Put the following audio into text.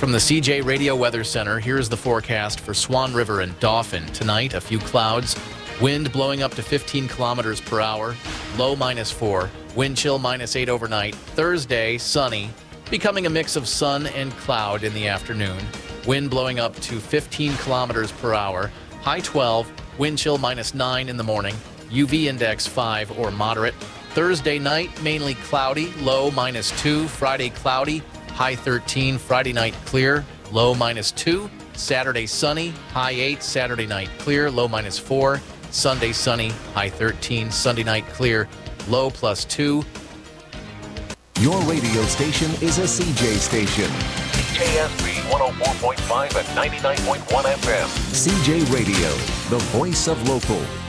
From the CJ Radio Weather Center, here's the forecast for Swan River and Dauphin. Tonight, a few clouds, wind blowing up to 15 kilometers per hour, low -4, wind chill -8 overnight. Thursday, sunny, becoming a mix of sun and cloud in the afternoon. Wind blowing up to 15 kilometers per hour, high 12, wind chill -9 in the morning, UV index 5 or moderate. Thursday night, mainly cloudy, low -2. Friday, cloudy, high 13. Friday night, clear, low -2. Saturday, sunny, high 8. Saturday night, clear, low -4. Sunday, sunny, high 13. Sunday night, clear, low +2. Your radio station is a CJ station. CJSB 104.5 and 99.1 FM. CJ Radio, the voice of local.